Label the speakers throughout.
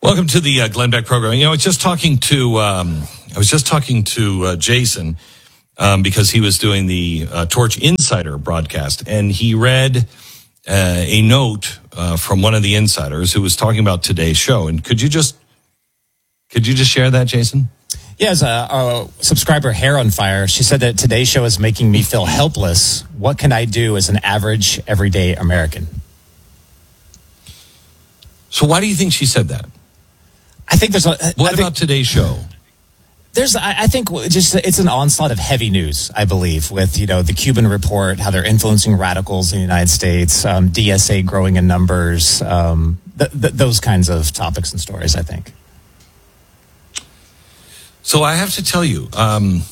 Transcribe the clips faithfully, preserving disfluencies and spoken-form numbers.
Speaker 1: Welcome to the uh, Glenn Beck program. You know, I was just talking to um, I was just talking to uh, Jason um, because he was doing the uh, Torch Insider broadcast, and he read uh, a note uh, from one of the insiders who was talking about today's show. And could you just could you just share that, Jason?
Speaker 2: Yeah, as a, a subscriber, Hair on Fire, she said that today's show is making me feel helpless. What can I do as an average, everyday American?
Speaker 1: So why do you think she said that?
Speaker 2: I think there's a...
Speaker 1: What
Speaker 2: I
Speaker 1: about
Speaker 2: think,
Speaker 1: today's show?
Speaker 2: There's, I, I think just it's an onslaught of heavy news, I believe, with, you know, the Cuban report, how they're influencing radicals in the United States, um, D S A growing in numbers, um, th- th- those kinds of topics and stories, I think.
Speaker 1: So I have to tell you, um,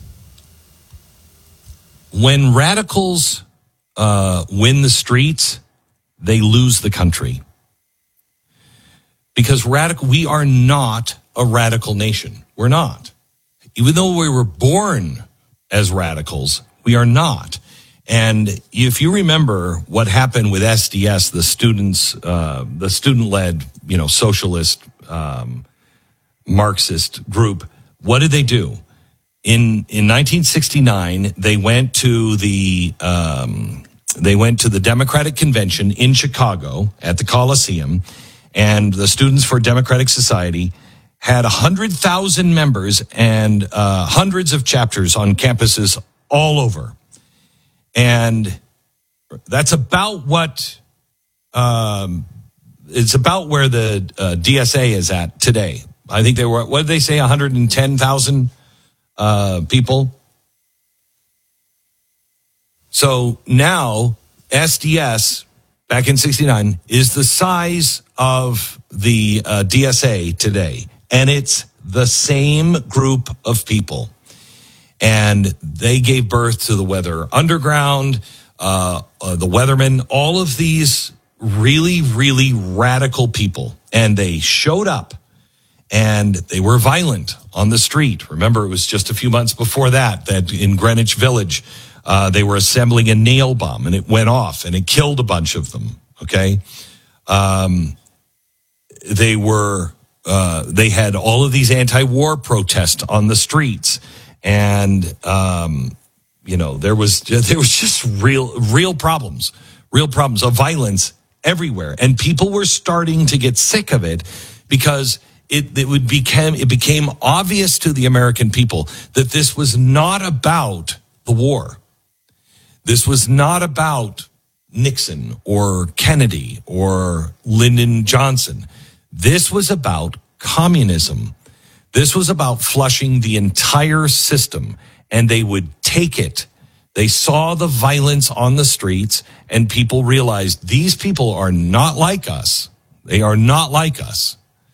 Speaker 1: when radicals uh, win the streets, they lose the country. Because radical, we are not a radical nation. We're not. Even though we were born as radicals, we are not. And if you remember what happened with S D S, the students, uh, the student-led, you know, socialist, um, Marxist group, what did they do? In in nineteen sixty-nine, they went to the um, they went to the Democratic Convention in Chicago at the Coliseum. And the Students for Democratic Society had one hundred thousand members and uh, hundreds of chapters on campuses all over. And that's about what, um, it's about where the uh, D S A is at today. I think they were, what did they say, one hundred ten thousand uh, people? So now S D S, back in sixty-nine, is the size of the uh, D S A today. And it's the same group of people. And they gave birth to the Weather Underground, uh, uh, the Weathermen, all of these really, really radical people. And they showed up and they were violent on the street. Remember, it was just a few months before that, that in Greenwich Village, uh, they were assembling a nail bomb and it went off and it killed a bunch of them. Okay. Um, they were, uh, they had all of these anti-war protests on the streets. And, um, you know, there was, there was just real, real problems, real problems of violence everywhere. And people were starting to get sick of it because it, it would become, it became obvious to the American people that this was not about the war. This was not about Nixon or Kennedy or Lyndon Johnson. This was about communism. This was about flushing the entire system, and they would take it. They saw the violence on the streets, and people realized these people are not like us. They are not like us.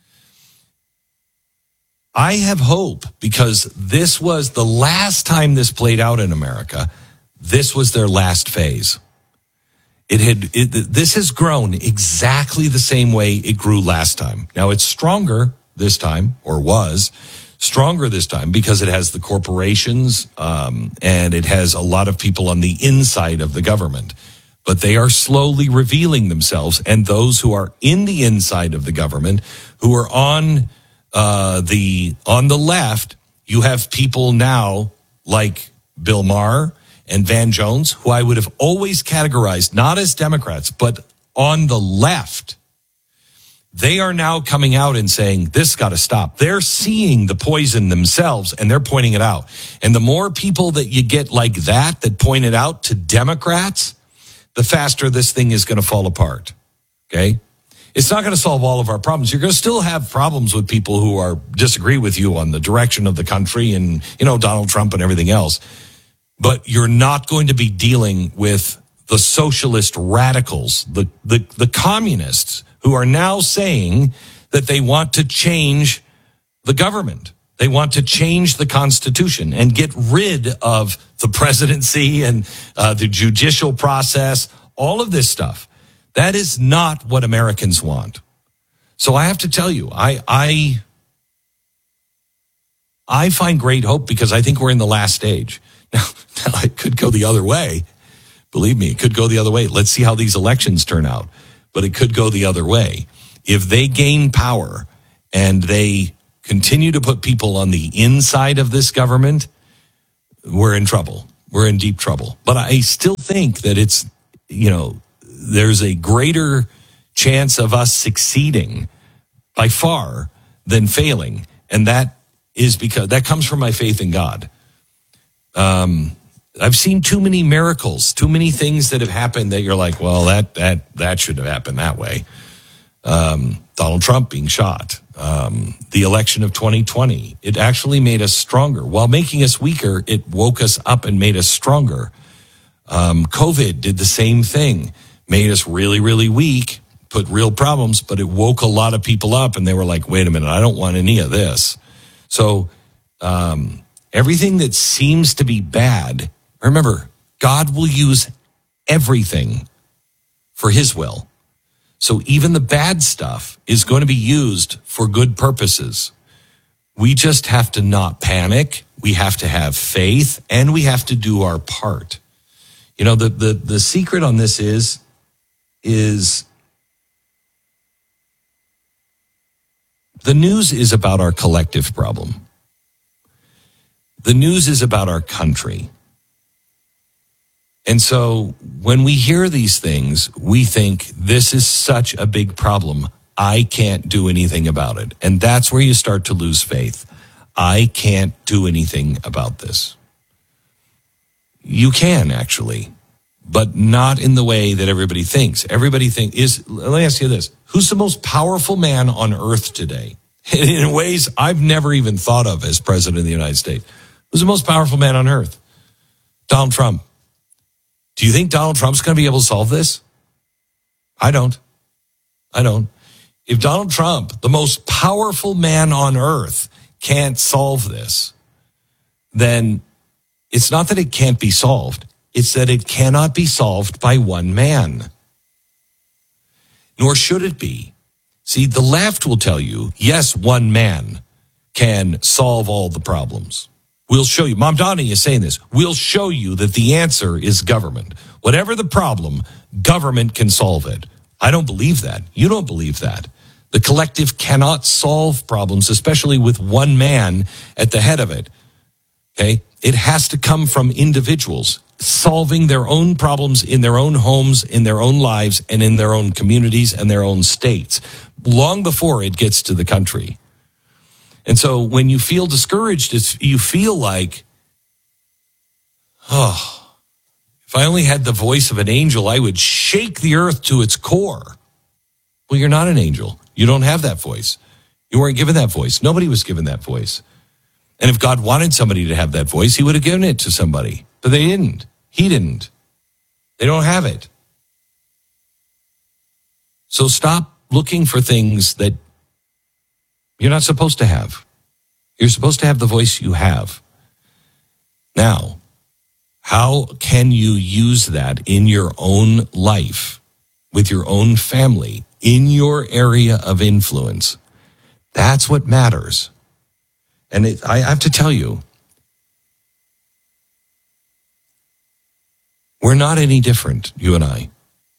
Speaker 1: I have hope because this was the last time this played out in America. This was their last phase. It had, it, this has grown exactly the same way it grew last time. Now it's stronger this time, or was stronger this time, because it has the corporations, um, and it has a lot of people on the inside of the government. But they are slowly revealing themselves, and those who are in the inside of the government, who are on uh, the on the left, you have people now like Bill Maher and Van Jones, who I would have always categorized not as Democrats, but on the left. They are now coming out and saying, this got to stop. They're seeing the poison themselves, and they're pointing it out. And the more people that you get like that, that point it out to Democrats, the faster this thing is going to fall apart. Okay? It's not going to solve all of our problems. You're going to still have problems with people who are disagree with you on the direction of the country and, you know, Donald Trump and everything else. But you're not going to be dealing with the socialist radicals, the, the, the communists who are now saying that they want to change the government. They want to change the Constitution and get rid of the presidency and uh, the judicial process, all of this stuff. That is not what Americans want. So I have to tell you, I, I, I find great hope because I think we're in the last stage. Now, now, it could go the other way. Believe me, it could go the other way. Let's see how these elections turn out. But it could go the other way. If they gain power and they continue to put people on the inside of this government, we're in trouble. We're in deep trouble. But I still think that it's, you know, there's a greater chance of us succeeding by far than failing. And that is because that comes from my faith in God. Um, I've seen too many miracles, too many things that have happened that you're like, well, that that that should have happened that way. Um, Donald Trump being shot, um, the election of twenty twenty, it actually made us stronger. While making us weaker, it woke us up and made us stronger. Um, COVID did the same thing, made us really, really weak, put real problems, but it woke a lot of people up and they were like, wait a minute, I don't want any of this. So um, everything that seems to be bad, remember, God will use everything for his will. So even the bad stuff is going to be used for good purposes. We just have to not panic. We have to have faith, and we have to do our part. You know, the the, the secret on this is, is the news is about our collective problem. The news is about our country. And so when we hear these things, we think this is such a big problem. I can't do anything about it. And that's where you start to lose faith. I can't do anything about this. You can actually, but not in the way that everybody thinks. Everybody think is, let me ask you this. Who's the most powerful man on earth today? In ways I've never even thought of as president of the United States. Who's the most powerful man on earth? Donald Trump. Do you think Donald Trump's going to be able to solve this? I don't. I don't. If Donald Trump, the most powerful man on earth, can't solve this, then it's not that it can't be solved. It's that it cannot be solved by one man. Nor should it be. See, the left will tell you, yes, one man can solve all the problems. We'll show you. Mom Donnie is saying this. We'll show you that the answer is government. Whatever the problem, government can solve it. I don't believe that. You don't believe that. The collective cannot solve problems, especially with one man at the head of it. Okay? It has to come from individuals solving their own problems in their own homes, in their own lives, and in their own communities and their own states, long before it gets to the country. And so when you feel discouraged, it's, you feel like, oh, if I only had the voice of an angel, I would shake the earth to its core. Well, you're not an angel. You don't have that voice. You weren't given that voice. Nobody was given that voice. And if God wanted somebody to have that voice, he would have given it to somebody. But they didn't. He didn't. They don't have it. So stop looking for things that you're not supposed to have. You're supposed to have the voice you have. Now, how can you use that in your own life, with your own family, in your area of influence? That's what matters. And it, I have to tell you, we're not any different, you and I.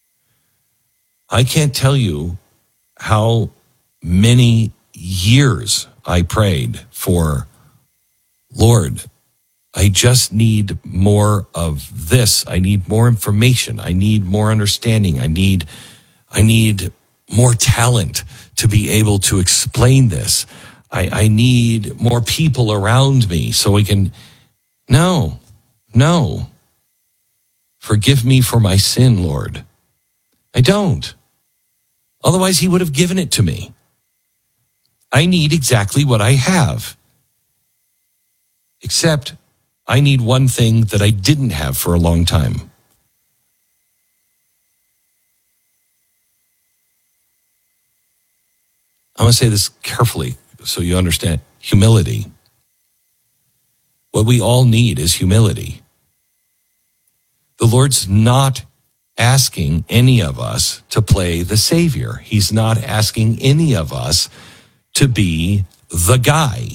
Speaker 1: I can't tell you how many years I prayed for, Lord, I just need more of this. I need more information. I need more understanding. I need, I need more talent to be able to explain this. I, I need more people around me so we can, no, no. Forgive me for my sin, Lord. I don't. Otherwise, he would have given it to me. I need exactly what I have. Except I need one thing that I didn't have for a long time. I want to say this carefully so you understand. Humility. What we all need is humility. The Lord's not asking any of us to play the Savior. He's not asking any of us to be the guy.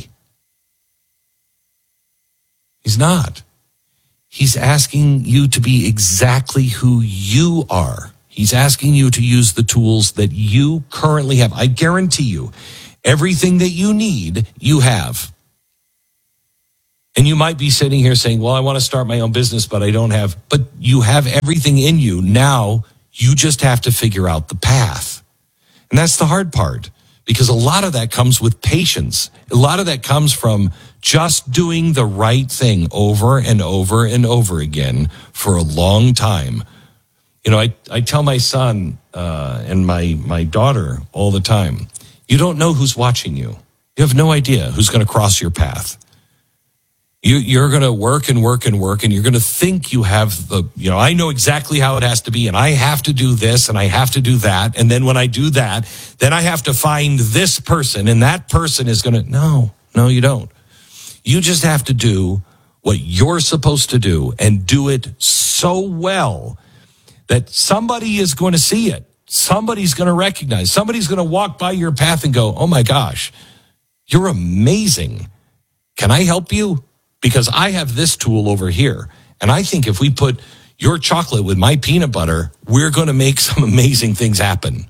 Speaker 1: He's not. He's asking you to be exactly who you are. He's asking you to use the tools that you currently have. I guarantee you, Everything that you need, you have. And you might be sitting here saying, well, I want to start my own business, but I don't have, but you have everything in you. Now you just have to figure out the path. And that's the hard part, because a lot of that comes with patience. A lot of that comes from just doing the right thing over and over and over again for a long time. You know, I, I tell my son uh, and my, my daughter all the time, you don't know who's watching you. You have no idea who's going to cross your path. You, you're going to work and work and work, and you're going to think you have the, you know, I know exactly how it has to be, and I have to do this, and I have to do that. And then when I do that, then I have to find this person, and that person is going to, no, no, you don't. You just have to do what you're supposed to do and do it so well that somebody is going to see it. Somebody's going to recognize, somebody's going to walk by your path and go, oh my gosh, you're amazing. Can I help you? Because I have this tool over here. And I think if we put your chocolate with my peanut butter, we're going to make some amazing things happen.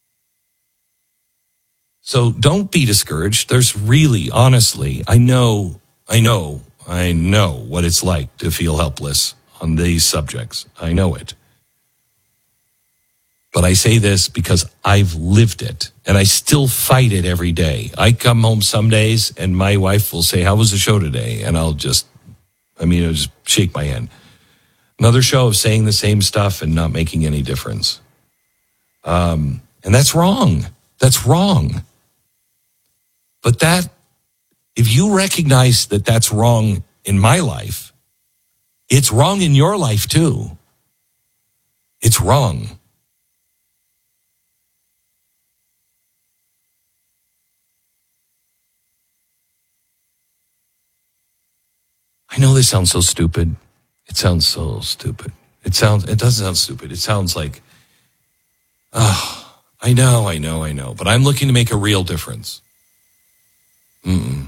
Speaker 1: So don't be discouraged. There's really, honestly, I know, I know, I know what it's like to feel helpless on these subjects. I know it. But I say this because I've lived it, and I still fight it every day. I come home some days, and my wife will say, how was the show today? And I'll just, I mean, I'll just shake my head. Another show of saying the same stuff and not making any difference. Um, and that's wrong. That's wrong. But that, if you recognize that that's wrong in my life, it's wrong in your life too. It's wrong. I know this sounds so stupid. It sounds so stupid. It sounds, it doesn't sound stupid. It sounds like, oh, I know, I know, I know. But I'm looking to make a real difference. Mm-mm.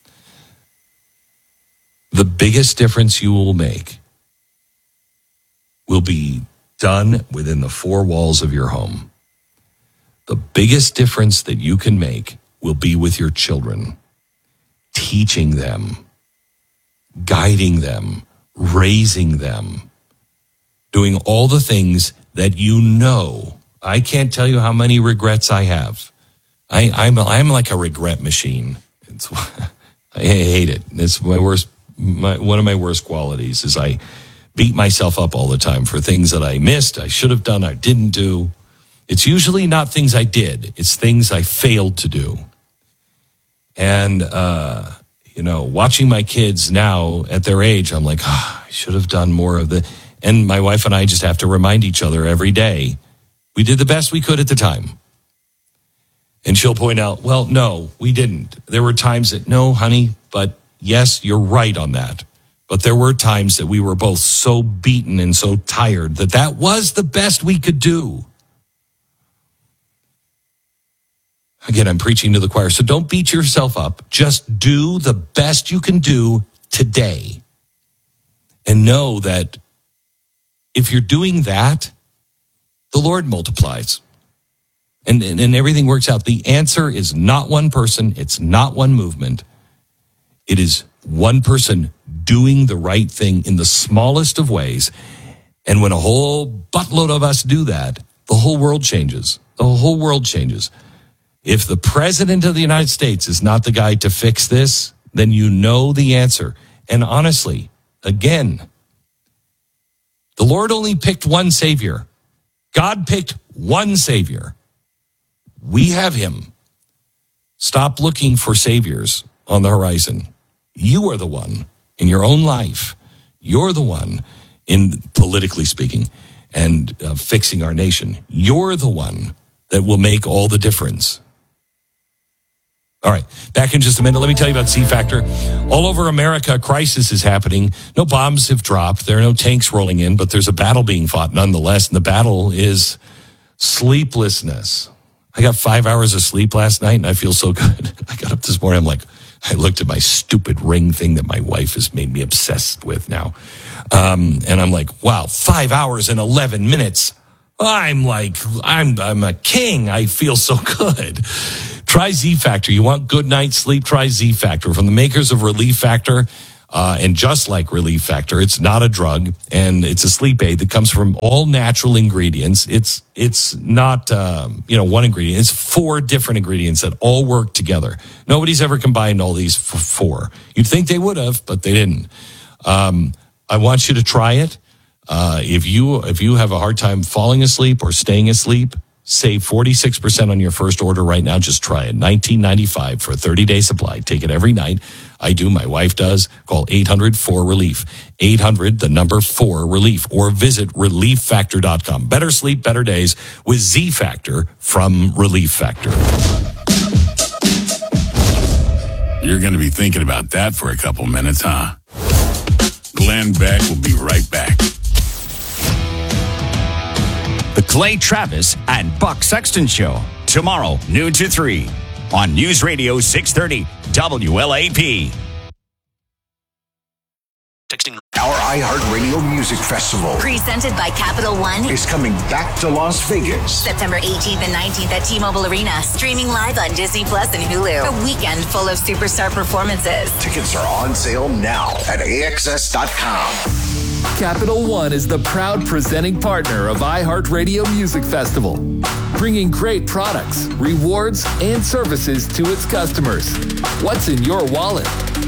Speaker 1: The biggest difference you will make will be done within the four walls of your home. The biggest difference that you can make will be with your children, teaching them, guiding them, raising them, doing all the things that you know. I can't tell you how many regrets I have. I, I'm I'm like a regret machine. It's, I hate it. It's my worst. My, one of my worst qualities is I beat myself up all the time for things that I missed, I should have done, I didn't do. It's usually not things I did. It's things I failed to do. And, uh, you know, watching my kids now at their age, I'm like, oh, I should have done more of the, and my wife and I just have to remind each other every day, we did the best we could at the time. And she'll point out, well, no, we didn't. There were times that, no, honey, but yes, you're right on that. But there were times that we were both so beaten and so tired that that was the best we could do. Again, I'm preaching to the choir. So don't beat yourself up. Just do the best you can do today. And know that if you're doing that, the Lord multiplies. And, and, and everything works out. The answer is not one person. It's not one movement. It is one person doing the right thing in the smallest of ways. And when a whole buttload of us do that, the whole world changes. The whole world changes. If the president of the United States is not the guy to fix this, then you know the answer. And honestly, again, the Lord only picked one Savior. God picked one Savior. We have him. Stop looking for saviors on the horizon. You are the one in your own life. You're the one in politically speaking and uh, fixing our nation. You're the one that will make all the difference. All right, back in just a minute. Let me tell you about C Factor. All over America, a crisis is happening. No bombs have dropped. There are no tanks rolling in, but there's a battle being fought nonetheless. And the battle is sleeplessness. I got five hours of sleep last night, and I feel so good. I got up this morning. I'm like, I looked at my stupid ring thing that my wife has made me obsessed with now. Um, and I'm like, wow, five hours and eleven minutes. I'm like, I'm, I'm a king. I feel so good. Try Z Factor. You want good night's sleep? Try Z Factor. From the makers of Relief Factor, uh, and just like Relief Factor, it's not a drug, and it's a sleep aid that comes from all natural ingredients. It's it's not um, you know one ingredient. It's four different ingredients that all work together. Nobody's ever combined all these for four. You'd think they would have, but they didn't. Um, I want you to try it. Uh, if you if you have a hard time falling asleep or staying asleep, save forty-six percent on your first order right now. Just try it. nineteen ninety-five for a thirty-day supply. Take it every night. I do. My wife does. Call eight hundred four relief. eight hundred, the number four relief. Or visit relief factor dot com. Better sleep, better days with Z Factor from Relief Factor.
Speaker 3: You're going to be thinking about that for a couple minutes, huh? Glenn Beck will be right back.
Speaker 4: The Clay Travis and Buck Sexton Show. Tomorrow, noon to three. On News Radio six thirty W L A P.
Speaker 5: Texting. Our iHeartRadio Music Festival,
Speaker 6: presented by Capital One,
Speaker 5: is coming back to Las Vegas.
Speaker 6: September eighteenth and nineteenth at T-Mobile Arena. Streaming live on Disney Plus and Hulu. A weekend full of superstar performances.
Speaker 5: Tickets are on sale now at A X S dot com.
Speaker 7: Capital One is the proud presenting partner of iHeartRadio Music Festival, bringing great products, rewards, and services to its customers. What's in your wallet?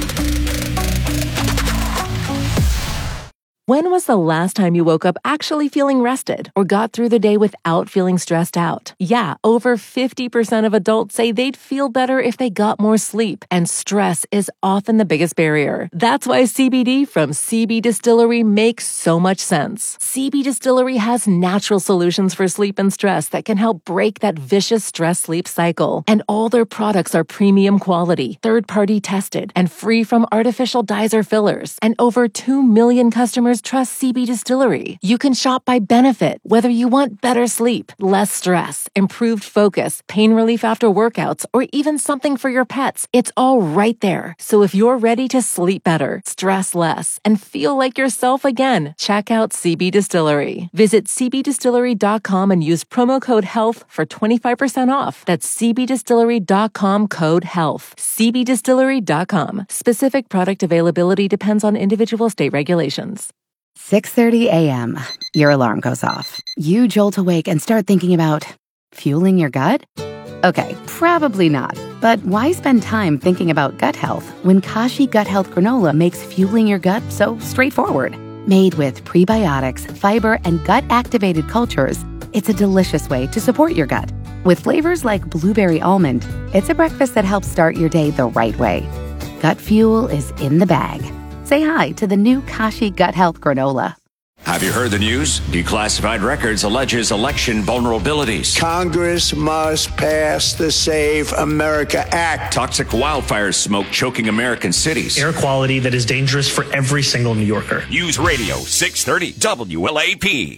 Speaker 8: When was the last time you woke up actually feeling rested or got through the day without feeling stressed out? Yeah, over fifty percent of adults say they'd feel better if they got more sleep, and stress is often the biggest barrier. That's why C B D from C B Distillery makes so much sense. C B Distillery has natural solutions for sleep and stress that can help break that vicious stress-sleep cycle. And all their products are premium quality, third-party tested, and free from artificial dyes or fillers. And over two million customers trust C B Distillery. You can shop by benefit, whether you want better sleep, less stress, improved focus, pain relief after workouts, or even something for your pets. It's all right there. So if you're ready to sleep better, stress less, and feel like yourself again, check out C B Distillery. Visit C B distillery dot com and use promo code HEALTH for twenty-five percent off. That's C B distillery dot com code HEALTH. C B distillery dot com. Specific product availability depends on individual state regulations.
Speaker 9: six thirty a.m. Your alarm goes off. You jolt awake and start thinking about fueling your gut? Okay, probably not. But why spend time thinking about gut health when Kashi Gut Health Granola makes fueling your gut so straightforward? Made with prebiotics, fiber, and gut-activated cultures, it's a delicious way to support your gut. With flavors like blueberry almond, it's a breakfast that helps start your day the right way. Gut fuel is in the bag. Say hi to the new Kashi Gut Health Granola.
Speaker 4: Have you heard the news? Declassified Records alleges election vulnerabilities.
Speaker 10: Congress must pass the Save America Act.
Speaker 4: Toxic wildfire smoke choking American cities.
Speaker 11: Air quality that is dangerous for every single New Yorker.
Speaker 4: News Radio six thirty W L A P.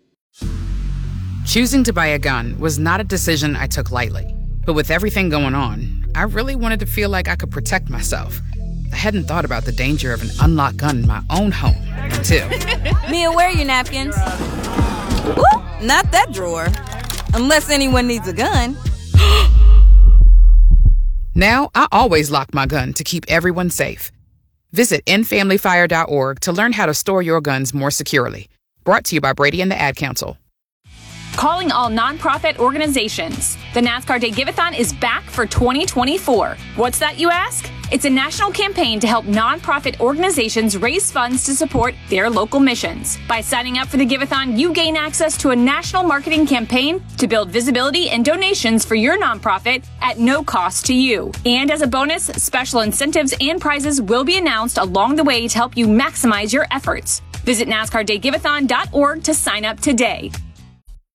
Speaker 12: Choosing to buy a gun was not a decision I took lightly. But with everything going on, I really wanted to feel like I could protect myself. I hadn't thought about the danger of an unlocked gun in my own home until...
Speaker 13: Mia, where are your napkins? Ooh, not that drawer. Unless anyone needs a gun.
Speaker 12: Now, I always lock my gun to keep everyone safe. Visit end family fire dot org to learn how to store your guns more securely. Brought to you by Brady and the Ad Council.
Speaker 14: Calling all nonprofit organizations. The NASCAR Day Give-A-thon is back for twenty twenty-four. What's that, you ask? It's a national campaign to help nonprofit organizations raise funds to support their local missions. By signing up for the Give-A-thon, you gain access to a national marketing campaign to build visibility and donations for your nonprofit at no cost to you. And as a bonus, special incentives and prizes will be announced along the way to help you maximize your efforts. Visit NASCAR Day Give A thon dot org to sign up today.